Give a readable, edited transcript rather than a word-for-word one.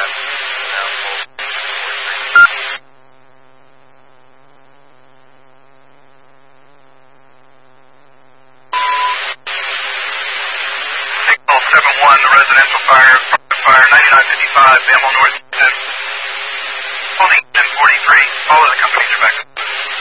Signal 7-1, the residential fire, 9955, Bamble North, 1043. Follow the company directions.